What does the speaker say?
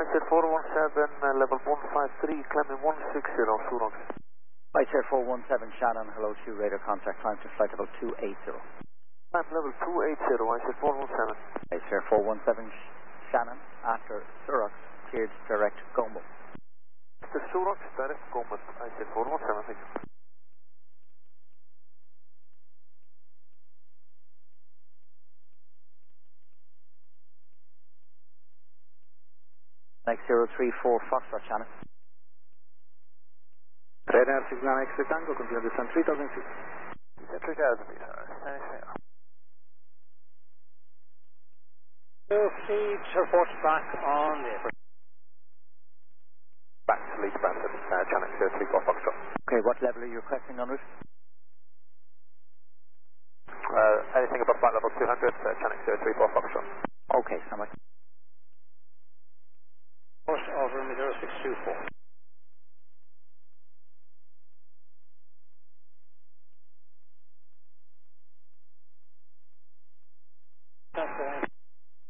I said 417, level 153, climbing 160, Surox. I said 417 Shannon, hello to radar contact, climb to flight level 280. Climb level 280, I said 417. I said 417 Shannon, after Surox, cleared direct Gombo. After Surox, direct Gombo, I said 417, thank you. Next 034 Foxtrot Shannon. Radar signal X-ray Tango, continue descent 3000 feet. Descent 3000 feet, thanks. Proceed to report back on the back to Leeds Brandon, Channel 034 Foxtrot. Okay, what level are you requesting on route? Anything above flight level 200, Channel 034 Foxtrot. Okay, so much. Course over 0624.